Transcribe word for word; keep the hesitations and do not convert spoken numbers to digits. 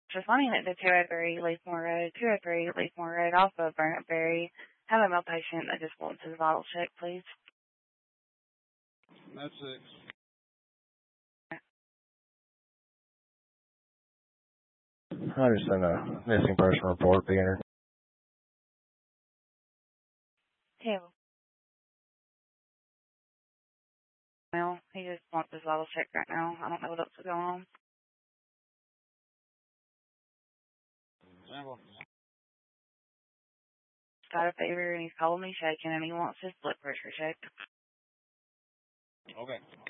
Responding at the two oh three Leafmore Road, two oh three Leafmore Road, off of Burnett Berry. Have a male patient that just wants his vital check, please. No six. I just sent a missing person report being entered. Hell. Well, he just wants his vital check right now. I don't know what else is going on. Sample. Got a fever and he's calling me shaking and he wants his blood pressure checked. Okay.